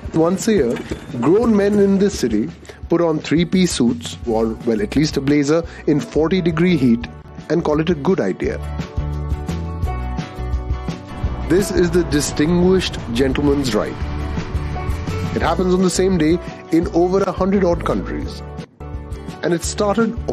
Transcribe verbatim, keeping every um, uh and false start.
Once a year, grown men in this city put on three-piece suits, or, well, at least a blazer, in forty degree heat and call it a good idea. This is the distinguished gentleman's rite. It happens on the same day in over a hundred odd countries. And it started